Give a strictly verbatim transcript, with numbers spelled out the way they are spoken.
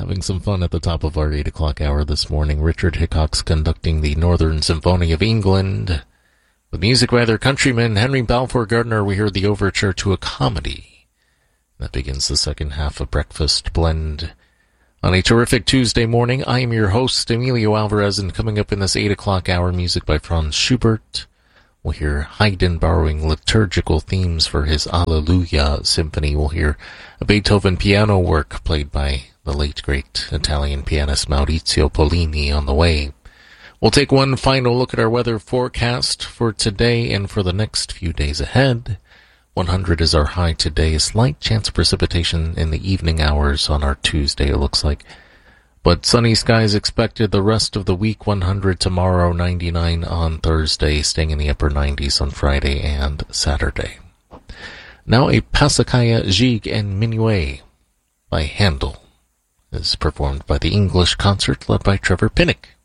having some fun at the top of our eight o'clock hour this morning. Richard Hickox conducting the Northern Symphony of England. With music by their countryman, Henry Balfour Gardiner, we heard the overture to a comedy. That begins the second half of Breakfast Blend. On a terrific Tuesday morning, I am your host, Emilio Alvarez, and coming up in this eight o'clock hour, music by Franz Schubert. We'll hear Haydn borrowing liturgical themes for his Alleluia Symphony. We'll hear a Beethoven piano work played by the late, great Italian pianist Maurizio Pollini on the way. We'll take one final look at our weather forecast for today and for the next few days ahead. one hundred is our high today. Slight chance of precipitation in the evening hours on our Tuesday, it looks like. But sunny skies expected the rest of the week. one hundred tomorrow, ninety-nine on Thursday, staying in the upper nineties on Friday and Saturday. Now a Passacaglia Gigue and Minuet by Handel is performed by the English Concert led by Trevor Pinnock.